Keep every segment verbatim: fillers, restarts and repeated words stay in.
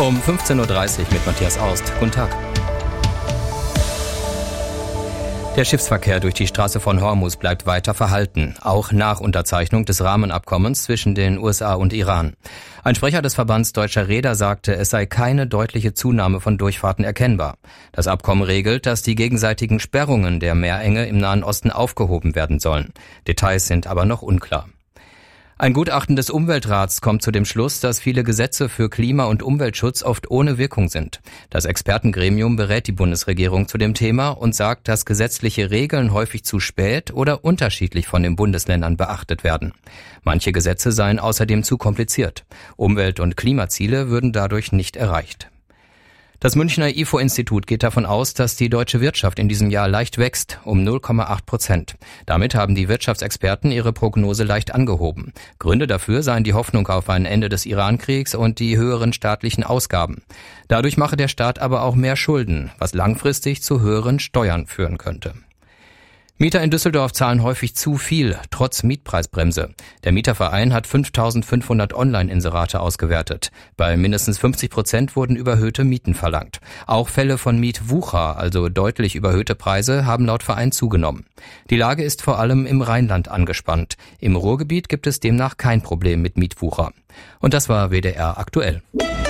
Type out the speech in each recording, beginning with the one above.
Um fünfzehn Uhr dreißig mit Matthias Aust. Guten Tag. Der Schiffsverkehr durch die Straße von Hormuz bleibt weiter verhalten, auch nach Unterzeichnung des Rahmenabkommens zwischen den U S A und Iran. Ein Sprecher des Verbands Deutscher Reeder sagte, es sei keine deutliche Zunahme von Durchfahrten erkennbar. Das Abkommen regelt, dass die gegenseitigen Sperrungen der Meerenge im Nahen Osten aufgehoben werden sollen. Details sind aber noch unklar. Ein Gutachten des Umweltrats kommt zu dem Schluss, dass viele Gesetze für Klima- und Umweltschutz oft ohne Wirkung sind. Das Expertengremium berät die Bundesregierung zu dem Thema und sagt, dass gesetzliche Regeln häufig zu spät oder unterschiedlich von den Bundesländern beachtet werden. Manche Gesetze seien außerdem zu kompliziert. Umwelt- und Klimaziele würden dadurch nicht erreicht. Das Münchner I F O-Institut geht davon aus, dass die deutsche Wirtschaft in diesem Jahr leicht wächst, um null Komma acht Prozent. Damit haben die Wirtschaftsexperten ihre Prognose leicht angehoben. Gründe dafür seien die Hoffnung auf ein Ende des Irankriegs und die höheren staatlichen Ausgaben. Dadurch mache der Staat aber auch mehr Schulden, was langfristig zu höheren Steuern führen könnte. Mieter in Düsseldorf zahlen häufig zu viel, trotz Mietpreisbremse. Der Mieterverein hat fünftausendfünfhundert Online-Inserate ausgewertet. Bei mindestens fünfzig Prozent wurden überhöhte Mieten verlangt. Auch Fälle von Mietwucher, also deutlich überhöhte Preise, haben laut Verein zugenommen. Die Lage ist vor allem im Rheinland angespannt. Im Ruhrgebiet gibt es demnach kein Problem mit Mietwucher. Und das war W D R aktuell.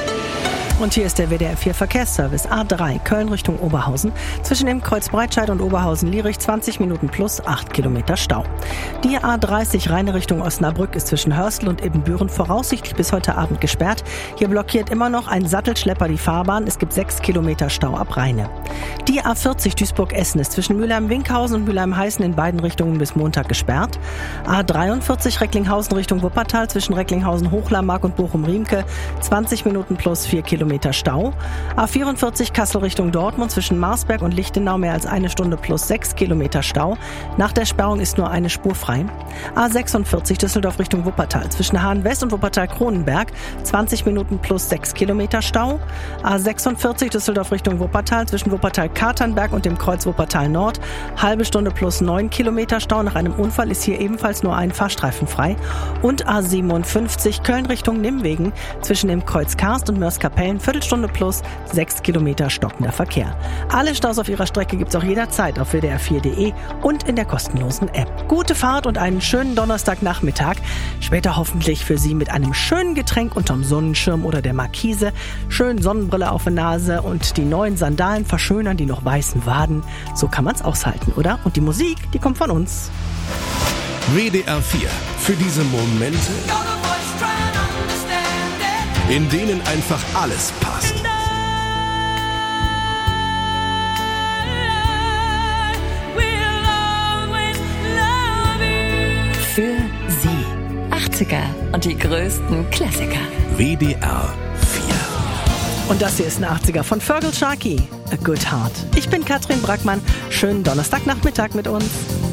Und hier ist der W D R vier Verkehrsservice. A drei, Köln Richtung Oberhausen. Zwischen dem Kreuz Breitscheid und Oberhausen-Lierich zwanzig Minuten plus acht Kilometer Stau. Die A dreißig, Rheine Richtung Osnabrück, ist zwischen Hörstel und Ibbenbüren voraussichtlich bis heute Abend gesperrt. Hier blockiert immer noch ein Sattelschlepper die Fahrbahn. Es gibt sechs Kilometer Stau ab Rheine. Die A vierzig, Duisburg-Essen, ist zwischen Mülheim-Winkhausen und Mülheim-Heißen in beiden Richtungen bis Montag gesperrt. A dreiundvierzig, Recklinghausen Richtung Wuppertal, zwischen Recklinghausen-Hochlarmark und Bochum-Riemke, zwanzig Minuten plus vier Kilometer Stau. A vierundvierzig Kassel Richtung Dortmund, zwischen Marsberg und Lichtenau mehr als eine Stunde plus sechs Kilometer Stau. Nach der Sperrung ist nur eine Spur frei. A sechsundvierzig Düsseldorf Richtung Wuppertal, zwischen Hahn-West und Wuppertal-Kronenberg, zwanzig Minuten plus sechs Kilometer Stau. A sechsundvierzig Düsseldorf Richtung Wuppertal, zwischen Wuppertal-Katernberg und dem Kreuz Wuppertal-Nord, halbe Stunde plus neun Kilometer Stau. Nach einem Unfall ist hier ebenfalls nur ein Fahrstreifen frei. Und A siebenundfünfzig Köln Richtung Nimwegen, zwischen dem Kreuz Karst und Mörs-Kapellen, Viertelstunde plus sechs Kilometer stockender Verkehr. Alle Staus auf ihrer Strecke gibt's auch jederzeit auf W D R vier Punkt de und in der kostenlosen App. Gute Fahrt und einen schönen Donnerstagnachmittag. Später hoffentlich für Sie mit einem schönen Getränk unterm Sonnenschirm oder der Markise. Schön Sonnenbrille auf der Nase und die neuen Sandalen verschönern die noch weißen Waden. So kann man's aushalten, oder? Und die Musik, die kommt von uns. W D R vier. Für diese Momente, in denen einfach alles passt. Für Sie. achtziger und die größten Klassiker. W D R vier. Und das hier ist ein achtziger von Fergal Sharkey. A Good Heart. Ich bin Katrin Brackmann. Schönen Donnerstagnachmittag mit uns.